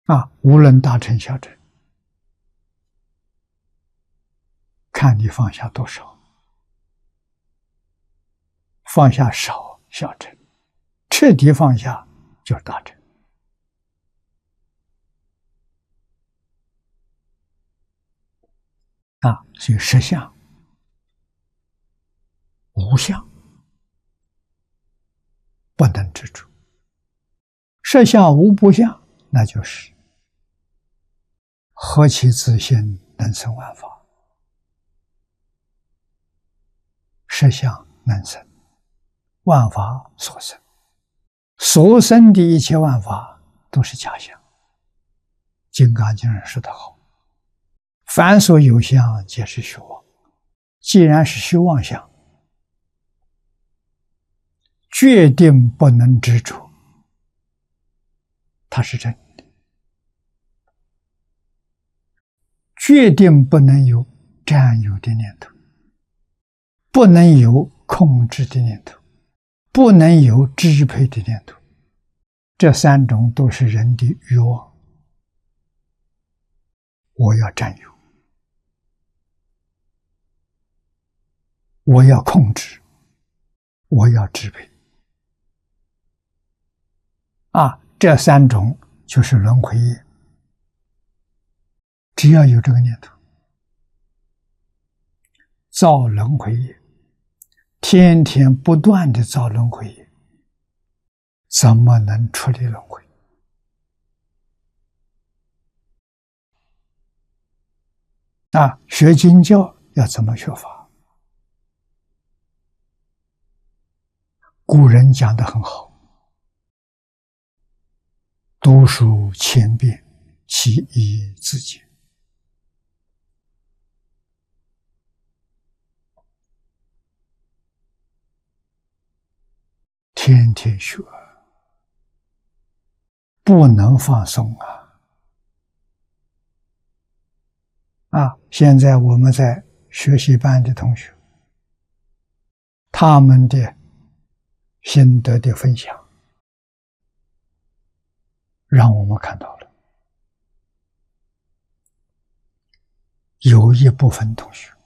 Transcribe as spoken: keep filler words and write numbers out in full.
啊，无论大乘小乘，看你放下多少，放下少小乘，彻底放下就是大乘。啊，所以实相、无相不能执着，实相无不相，那就是何其自性，能生万法。实相能生，万法所生，所生的一切万法都是假象。金刚经上说得好，凡所有相，皆是虚妄。既然是虚妄相，决定不能执着，它是真的，决定不能有占有的念头，不能有控制的念头，不能有支配的念头。这三种都是人的欲望。我要占有，我要控制，我要支配。啊，这三种就是轮回业。只要有这个念头，造轮回业，天天不断的造轮回业，怎么能出离轮回？啊，学经教要怎么学法？古人讲得很好，读书千遍，其义自见。天天学，不能放松啊！啊，现在我们在学习班的同学，他们的心得的分享，让我们看到了有一部分同学